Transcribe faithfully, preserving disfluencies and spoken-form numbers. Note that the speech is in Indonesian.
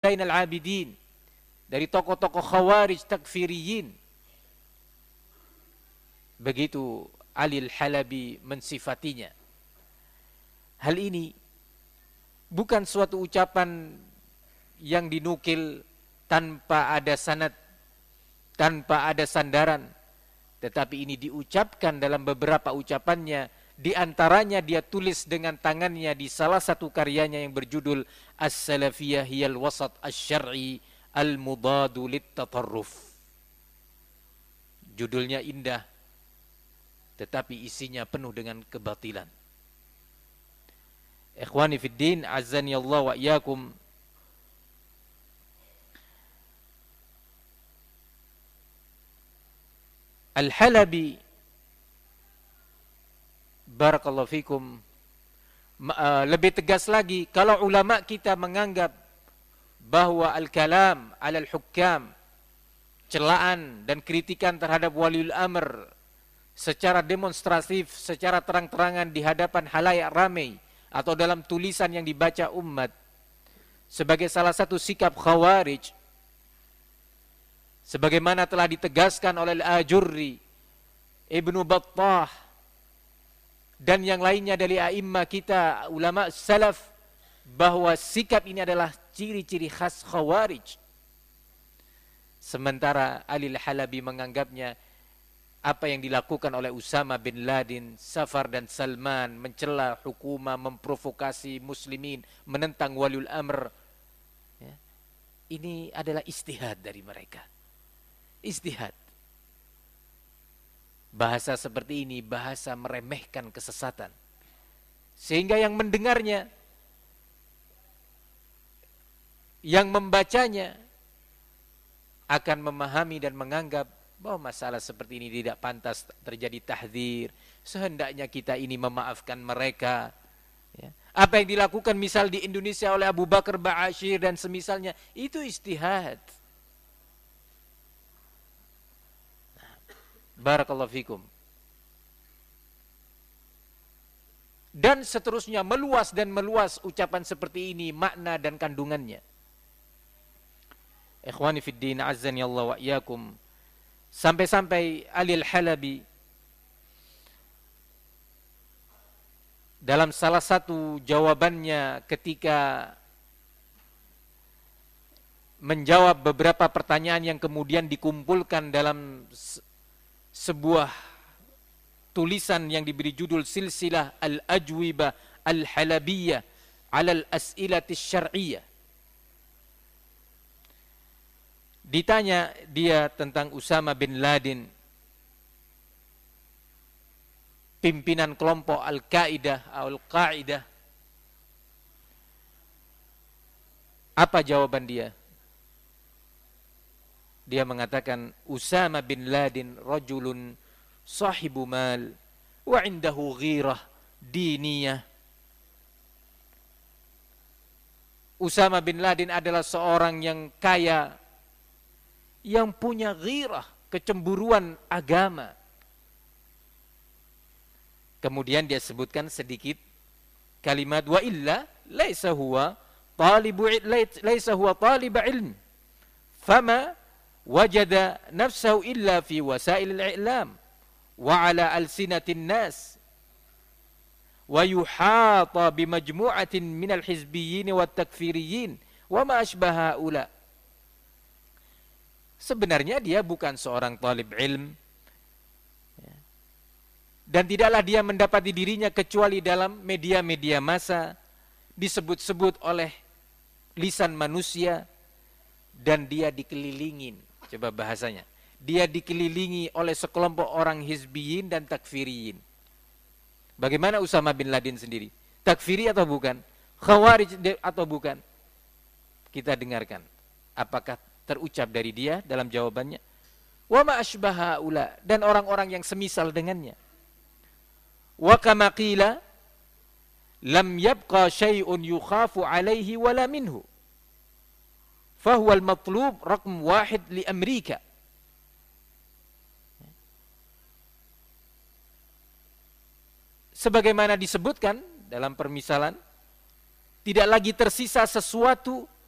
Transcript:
bainal abidin, dari tokoh-tokoh khawarij takfiriyin. Begitu Ali Al-Halabi mensifatinya. Hal ini bukan suatu ucapan yang dinukil tanpa ada sanad, tanpa ada sandaran, tetapi ini diucapkan dalam beberapa ucapannya. Di antaranya dia tulis dengan tangannya di salah satu karyanya yang berjudul As-Salafiyah Hiyal Wasat Asy-Syar'i Al-Mudadu Lit-Tatarruf. Judulnya indah, tetapi isinya penuh dengan kebatilan. Ikhwani fid din, azani Allah wa iyyakum. Al-Halabi barakallahu fikum lebih tegas lagi, kalau ulama kita menganggap bahwa al-kalam alal hukam, celaan dan kritikan terhadap waliul amr secara demonstratif, secara terang-terangan di hadapan halayak ramai atau dalam tulisan yang dibaca umat sebagai salah satu sikap khawarij, sebagaimana telah ditegaskan oleh Al-Ajurri, Ibnu Battah dan yang lainnya dari a'immah kita, ulama salaf, bahwa sikap ini adalah ciri-ciri khas khawarij. Sementara Ali Al-Halabi menganggapnya apa yang dilakukan oleh Usama bin Laden, Safar dan Salman, mencela hukumah, memprovokasi muslimin, menentang waliul amr, ya, ini adalah ijtihad dari mereka. Ijtihad. Bahasa seperti ini bahasa meremehkan kesesatan, sehingga yang mendengarnya, yang membacanya akan memahami dan menganggap bahwa masalah seperti ini tidak pantas terjadi tahdzir. Sehendaknya kita ini memaafkan mereka. Ya. Apa yang dilakukan misal di Indonesia oleh Abu Bakar Ba'asyir dan semisalnya, itu ijtihad. Nah, barakallahu fikum. Dan seterusnya meluas dan meluas ucapan seperti ini, makna dan kandungannya. Ikhwani fid din, azzani Allah wa iyyakum. Sampai-sampai Ali Al-Halabi dalam salah satu jawabannya ketika menjawab beberapa pertanyaan yang kemudian dikumpulkan dalam sebuah tulisan yang diberi judul Silsilah Al-Ajwibah Al-Halabiyah 'ala Al-As'ilati Asy-Syar'iyyah. Ditanya dia tentang Usama bin Laden, pimpinan kelompok Al-Qaeda, Al-Qaeda. Apa jawaban dia? Dia mengatakan, Usama bin Laden rajulun sahibu mal wa indahu ghirah diniyah. Usama bin Laden adalah seorang yang kaya, yang punya ghirah, kecemburuan agama. Kemudian dia sebutkan sedikit kalimat, wa illa laisa huwa talibu laisa huwa talib ilm fama wajada nafsahu illa fi wasail al-i'lam wa ala alsinatin nas wa yuhata bimajmu'atin min al-hizbiyyin wat takfiriyyin wa ma ashbaha ula. Sebenarnya dia bukan seorang talib ilm, dan tidaklah dia mendapati dirinya kecuali dalam media-media massa, disebut-sebut oleh lisan manusia, dan dia dikelilingin, coba bahasanya, dia dikelilingi oleh sekelompok orang hizbiyin dan takfiriyin. Bagaimana Usama bin Laden sendiri? Takfiri atau bukan? Khawarij atau bukan? Kita dengarkan apakah terucap dari dia dalam jawabannya. Wa ma asbaha ula, dan orang-orang yang semisal dengannya. Wa kama qila lam yabqa syai'un yukhafu alaihi wala minhu fahuwa al-matlub raqm wahid li Amerika. Sebagaimana disebutkan dalam permisalan, tidak lagi tersisa sesuatu